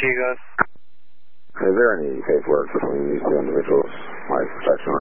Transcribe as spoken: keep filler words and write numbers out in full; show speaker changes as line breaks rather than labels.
Chico.
Is there any paperwork between these two individuals, like protection